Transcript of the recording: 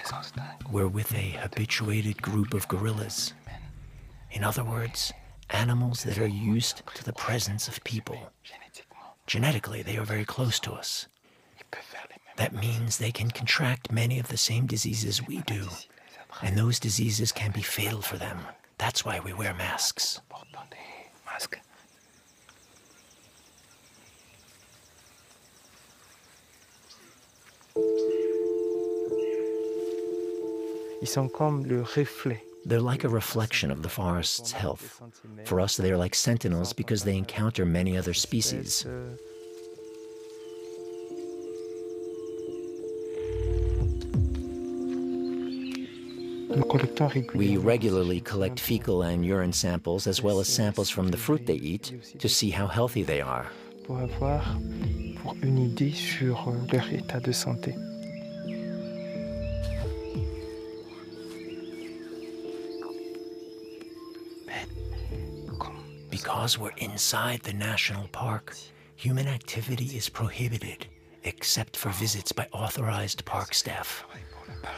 we're with a habituated group of gorillas. In other words, animals that are used to the presence of people. Genetically, they are very close to us. That means they can contract many of the same diseases we do, and those diseases can be fatal for them. That's why we wear masks. Ils sont comme le reflet. They're like a reflection of the forest's health. For us, they're like sentinels because they encounter many other species. We regularly collect fecal and urine samples as well as samples from the fruit they eat to see how healthy they are. Pour une idée sur leur état de santé. Because we're inside the national park, human activity is prohibited, except for visits by authorized park staff.